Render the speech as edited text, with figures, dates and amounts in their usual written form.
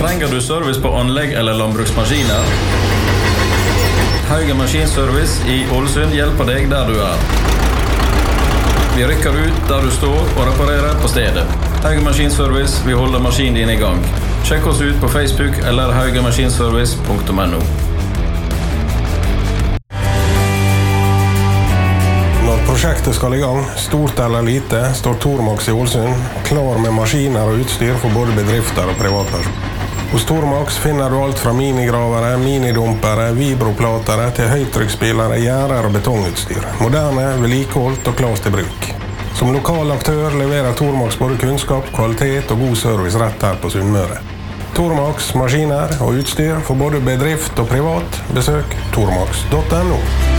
Trenger du service på anlegg eller landbruksmaskiner? Haugen Maskinservice i Ålesund hjelper deg der du er. Vi rykker ut der du står og reparerer på stedet. Haugen Maskinservice, vi holder maskinen din i gang. Sjekk oss ut på Facebook eller haugenmaskinservice.no. Når prosjektet skal i gang, stort eller lite, står Tormax i Ålesund klar med maskiner og utstyr for både bedrifter og privatpersoner. Hos Tormax finner du alt fra minigravere, minidumpere, vibroplatere til høytrykksspillere, gjerder og betongutstyr. Moderne, vedlikeholdt og klart til bruk. Som lokal aktør leverer Tormax både kunnskap, kvalitet og god service rett her på Sunnmøre. Tormax, maskiner og utstyr for både bedrift og privat. Besøk tormax.no.